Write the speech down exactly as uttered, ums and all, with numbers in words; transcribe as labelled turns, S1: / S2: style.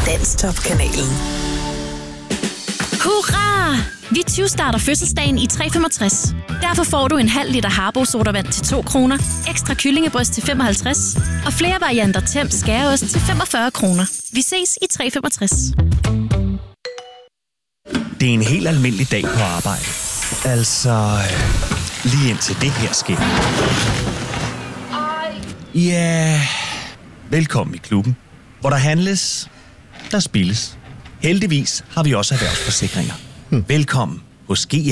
S1: Danstop-kanalen.
S2: Hurra! Vi tyve-starter fødselsdagen i tre femogtres. Derfor får du en halv liter Harbo sodavand til to kroner, ekstra kyllingebryst til femoghalvtreds og flere varianter Temps skæreost til femogfyrre kroner. Vi ses i tre femogtres.
S3: Det er en helt almindelig dag på arbejde. Altså, lige indtil det her sker. Ja, velkommen i klubben, hvor der handles, der spilles. Heldigvis har vi også erhvervsforsikringer. Hmm. Velkommen hos G